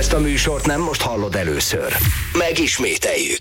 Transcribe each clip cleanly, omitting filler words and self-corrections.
Ezt a műsort nem most hallod először. Megismételjük.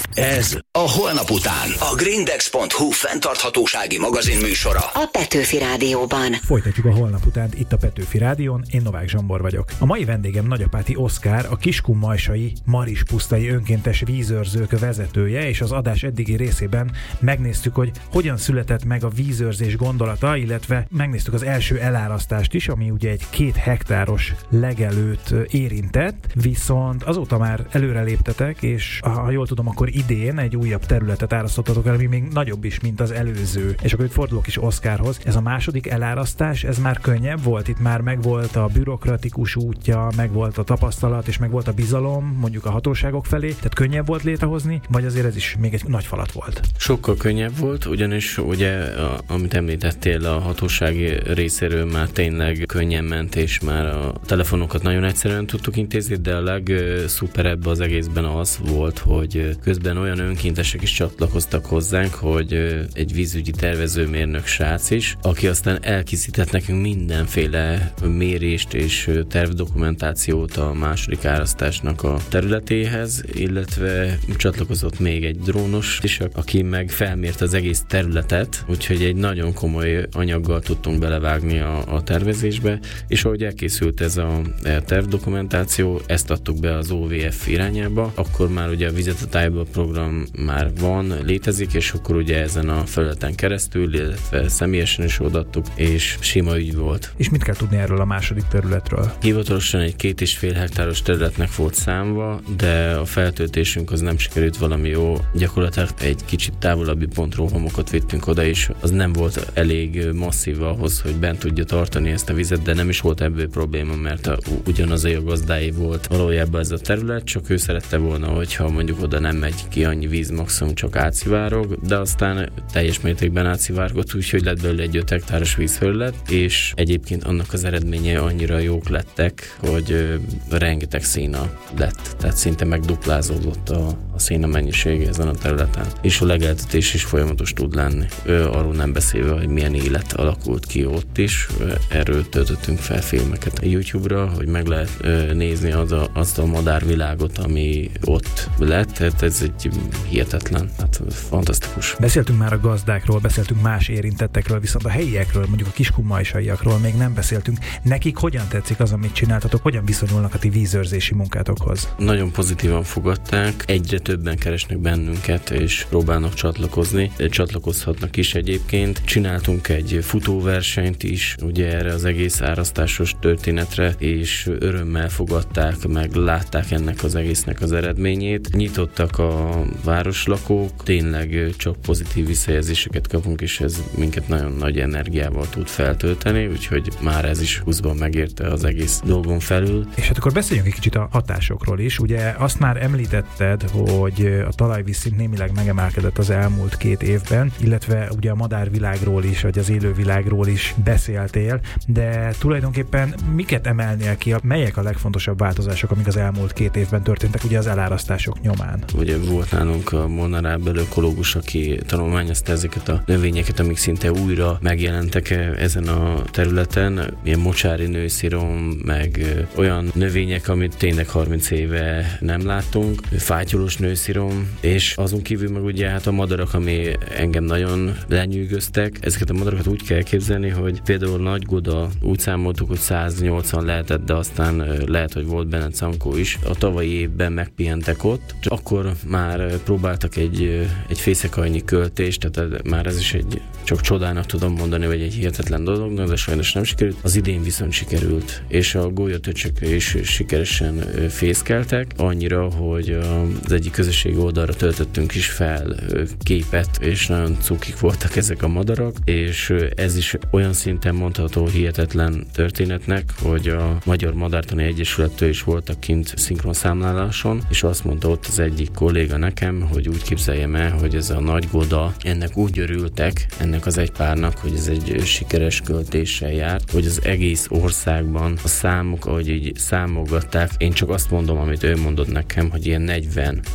Ez a Holnap után a Grindex.hu fenntarthatósági magazin műsora a Petőfi Rádióban. Folytatjuk a Holnap után itt a Petőfi Rádión, én Novák Zsombor vagyok. A mai vendégem Nagyapáti Oszkár, a Kiskunmajsai Marispusztai önkéntes vízőrzők vezetője, és az adás eddigi részében megnéztük, hogy hogyan született meg a vízőrzés gondolata, illetve megnéztük az első elárasztást is, ami ugye egy 2 hektáros legelőt érintett, viszont azóta már előreléptetek, és ha jól tudom, akkor idén egy újabb területet árasztottatok el, ami még nagyobb is, mint az előző. És akkor itt fordulok is Oszkárhoz. Ez a második elárasztás, ez már könnyebb volt? Itt már megvolt a bürokratikus útja, megvolt a tapasztalat, és megvolt a bizalom, mondjuk a hatóságok felé, tehát könnyebb volt létrehozni, vagy azért ez is még egy nagy falat volt? Sokkal könnyebb volt, ugyanis ugye, amit említettél, a hatósági részéről már tényleg könnyen ment, és már a telefonokat nagyon egyszerűen tudtuk intézni, de a legszuperebb az egészben az volt, hogy közben olyan önkéntesek is csatlakoztak hozzánk, hogy egy vízügyi tervezőmérnök srác is, aki aztán elkészített nekünk mindenféle mérést és tervdokumentációt a második árasztásnak a területéhez, illetve csatlakozott még egy drónos is, aki meg felmért az egész területet, úgyhogy egy nagyon komoly anyaggal tudtunk belevágni a tervezésbe, és ahogy elkészült ez a tervdokumentáció, ezt adtuk be az OVF irányába, akkor már ugye a Vizet a Tájba program már van, létezik, és akkor ugye ezen a felületen keresztül, illetve személyesen is odaadtuk, és sima ügy volt. És mit kell tudni erről a második területről? Hivatalosan egy 2,5 hektáros területnek volt számva, de a feltöltésünk az nem sikerült valami jó. Gyakorlatilag egy kicsit távolabbi pontról homokot vittünk oda, és az nem volt elég masszív ahhoz, hogy bent tudja tartani ezt a vizet, de nem is volt ebből probléma, mert ugyanaz a gazdái volt valójában ez a terület, csak ő szerette volna, hogyha mondjuk oda nem megy ki annyi víz, maximum csak átszivárog, de aztán teljes mértékben átszivárgott, úgyhogy lett belőle egy 5 hektáros vízfelület, és egyébként annak az eredménye annyira jók lettek, hogy rengeteg széna lett, tehát szinte megduplázódott a széna mennyiség ezen a területen, és a legeltetés is folyamatos tud lenni. Arról nem beszélve, hogy milyen élet alakult ki ott is, erről töltöttünk fel filmeket a YouTube-ra, hogy meg lehet nézni azt a madárvilágot, ami ott lett, hát ez egy hihetetlen, hát fantasztikus. Beszéltünk már a gazdákról, beszéltünk más érintettekről, viszont a helyiekről, mondjuk a kiskunmajsaiakról még nem beszéltünk. Nekik hogyan tetszik az, amit csináltatok, hogyan viszonyulnak a ti vízőrzési munkátokhoz? Nagyon pozitívan fogadták, egyre többen keresnek bennünket, és próbálnak csatlakozni, csatlakozhatnak is egyébként. Csináltunk egy futóversenyt is, ugye erre az egész árasztásos történetre, és örömmel fogadták, meg látták ennek az egésznek az eredményét. Nyitottak a városlakók, tényleg csak pozitív visszajelzéseket kapunk, és ez minket nagyon nagy energiával tud feltölteni, úgyhogy már ez is 20-ban megérte az egész dolgon felül. És hát akkor beszéljünk egy kicsit a hatásokról is. Ugye azt már említetted, hogy a talajvízszint némileg megemelkedett az elmúlt 2 évben, illetve ugye a madárvilágról is, vagy az élővilágról is beszéltél, de tulajdonképpen miket emelnél ki, melyek a legfontosabb változások, amik az elmúlt 2 évben történtek ugye az elárasztások nyomán? Ugye volt nálunk a Molnár Ábel ökológus, aki tanulmányozta ezeket a növényeket, amik szinte újra megjelentek ezen a területen, ilyen mocsári nőszirom, meg olyan növények, amit tényleg 30 éve nem láttunk, fátyolós nőszirom, és azon kívül meg ugye hát a madarak, ami engem nagyon lenyűgöztek. Ezeket a madarakat úgy kell képzelni, hogy például Nagygoda úgy számoltuk, hogy 180 lehetett, de aztán lehet, hogy volt benne cankó is. A tavalyi évben megpihentek ott, csak akkor már próbáltak egy fészekaljnyi költést, tehát már ez is egy csak csodának tudom mondani, vagy egy hihetetlen dolog, de sajnos nem sikerült. Az idén viszont sikerült, és a gólyatöcsök is sikeresen fészkeltek, annyira, hogy az egyik közösségi oldalra töltöttünk is fel képet, és nagyon cukik voltak ezek a madarak, és ez is olyan szinten mondható hihetetlen történetnek, hogy a Magyar Madártani Egyesülettől is voltak kint szinkronszámláláson, és azt mondta ott az egyik kolléga nekem, hogy úgy képzeljem el, hogy ez a Nagygoda, ennek úgy örültek, ennek az egy párnak, hogy ez egy sikeres költéssel járt, hogy az egész országban a számok, ahogy így számolgatták, én csak azt mondom, amit ő mondott nekem, hogy ilyen 40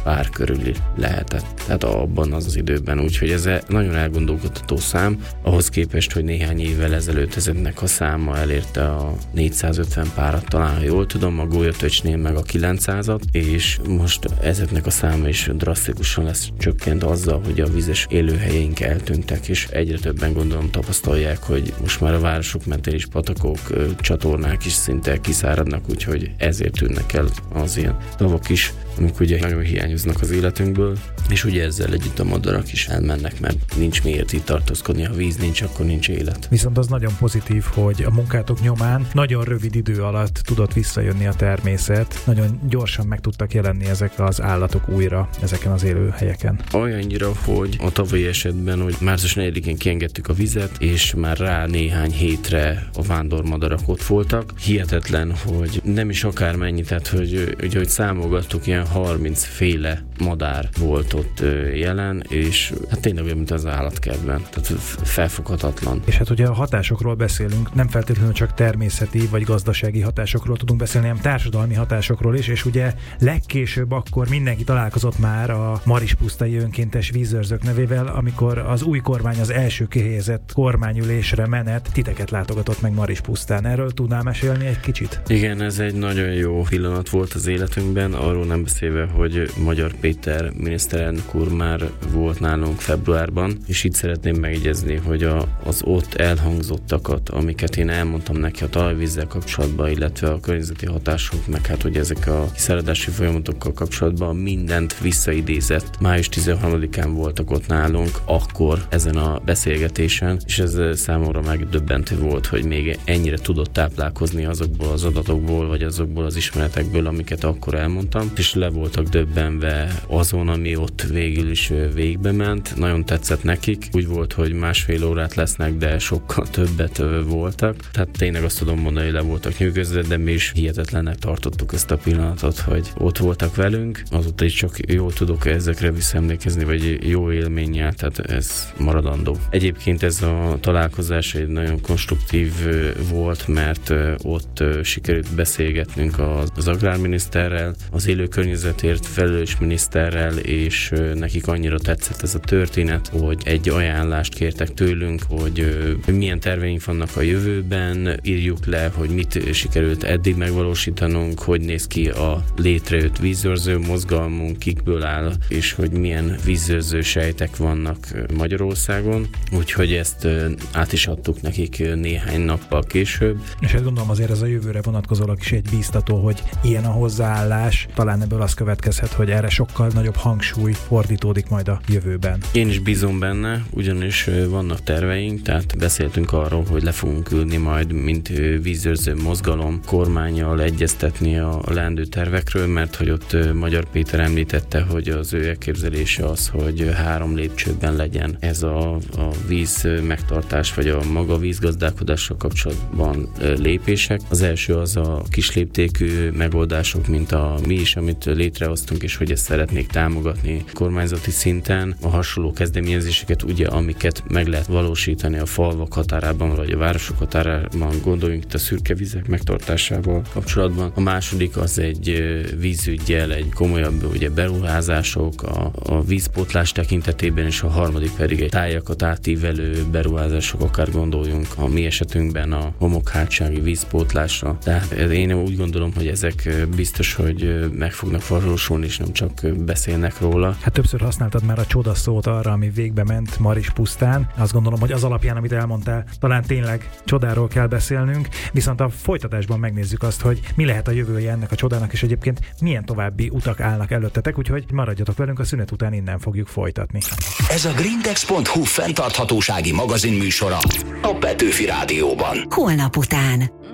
pár körüli lehetett. Tehát abban az időben. Úgyhogy ez nagyon elgondolkodható szám. Ahhoz képest, hogy néhány évvel ezelőtt ezeknek a száma elérte a 450 párat, talán ha jól tudom, a golyatöcsnél meg a 900-at, és most ezeknek a száma is drasztikusan lesz csökkent azzal, hogy a vizes élőhelyeink eltűntek, és egyre többen gondolom tapasztalják, hogy most már a városok mentén is patakok, csatornák is szinte kiszáradnak, úgyhogy ezért tűnnek el az ilyen tavak is, amik ugye nagyon hiányoznak az életünkből, és ugye ezzel együtt a madarak is elmennek, mert nincs miért itt tartózkodni, ha víz nincs, akkor nincs élet. Viszont az nagyon pozitív, hogy a munkátok nyomán nagyon rövid idő alatt tudott visszajönni a természet, nagyon gyorsan meg tudtak jelenni ezek az állatok újra ezeken az élőhelyeken. Olyannyira, hogy a tavalyi esetben, hogy március 4-én kiengedtük a vizet, és már rá néhány hétre a vándormadarak ott voltak. Hihetetlen, hogy nem is akármennyi, tehát hogy számolgattuk, ilyen 30 féle madár volt ott jelen, és hát tényleg olyan, mint az állatkertben, tehát felfoghatatlan. És hát ugye a hatásokról beszélünk, nem feltétlenül csak természeti vagy gazdasági hatásokról tudunk beszélni, hanem társadalmi hatásokról is, és ugye legkésőbb akkor mindenki találkozott már a Marispusztai Önkéntes Vízőrzők nevével, amikor az új kormány az első kihelyezett kormányülésre menet titeket látogatott meg Marispusztán. Erről tudnál mesélni egy kicsit? Igen, ez egy nagyon jó pillanat volt az életünkben, arról nem beszélve, hogy Magyar Péter miniszterelnök úr már volt nálunk februárban, és itt szeretném megjegyezni, hogy az ott elhangzottakat, amiket én elmondtam neki a talajvízzel kapcsolatban, illetve a környezeti hatások, meg hát hogy ezek a kiszáradási folyamatokkal kapcsolatban mindent visszaidézett. Május 13-án voltak ott nálunk, akkor ezen a beszélgetésen, és ez számomra megdöbbentő volt, hogy még ennyire tudott táplálkozni azokból az adatokból, vagy azokból az ismeretekből, amiket akkor elmondtam, és le voltak döbbenve azon, ami ott végül is végbe ment. Nagyon tetszett nekik. Úgy volt, hogy másfél órát lesznek, de sokkal többet voltak. Tehát tényleg azt tudom mondani, hogy le voltak nyűgözve, de mi is hihetetlennek tartottuk ezt a pillanatot, hogy ott voltak velünk. Azóta is csak jól tudok ezekre visszaemlékezni, vagy jó élménnyel, tehát ez maradandó. Egyébként ez a találkozás egy nagyon konstruktív volt, mert ott sikerült beszélgetnünk az agrárminiszterrel, az élő környezetért felelős miniszterrel, és nekik annyira tetszett ez a történet, hogy egy ajánlást kértek tőlünk, hogy milyen terveink vannak a jövőben, írjuk le, hogy mit sikerült eddig megvalósítanunk, hogy néz ki a létrejött vízőrző mozgalmunk, kikből áll, és hogy milyen vízőrző sejtek vannak Magyarországon. Úgyhogy ezt át is adtuk nekik néhány nappal később. És hát gondolom azért ez a jövőre vonatkozólag is egy bíztató, hogy ilyen a hozzáállás, talán ebből az következhet, hogy erre sokkal nagyobb hangsúly fordítódik majd a jövőben. Én is bízom benne, ugyanis vannak terveink, tehát beszéltünk arról, hogy le fogunk ülni majd, mint vízőrző mozgalom, kormánnyal egyeztetni a leendő tervekről, mert hogy ott Magyar Péter említette, hogy az ő elképzelése az, hogy 3 lépcsőben legyen ez a víz megtartás, vagy a maga vízgazdálkodással kapcsolatban lépések. Az első az a kisléptékű megoldások, mint mi is, amit létrehoztunk, és hogy ezt szeretnék támogatni kormányzati szinten. A hasonló kezdeményezéseket, ugye, amiket meg lehet valósítani a falvak határában, vagy a városok határában, gondoljunk itt a szürke vizek megtartásával kapcsolatban. A második az egy vízüggyel, egy komolyabb ugye beruházások, a vízpótlás tekintetében, és a harmadik pedig egy tájakat átívelő beruházások, akár gondoljunk a mi esetünkben a homokhátsági vízpótlásra. Tehát én úgy gondolom, hogy ezek biztos, hogy meg fognak valósulni, és nem csak beszélnek róla. Hát többször használtad már a csoda szót arra, ami végbe ment Marispusztán. Azt gondolom, hogy az alapján, amit elmondtál, talán tényleg csodáról kell beszélnünk, viszont a folytatásban megnézzük azt, hogy mi lehet a jövője ennek a csodának, és egyébként milyen további utak állnak előttetek, úgyhogy maradjatok velünk, a szünet után innen fogjuk folytatni. Ez a grindex.hu fenntarthatósági magazinműsora a Petőfi Rádióban. Holnap után.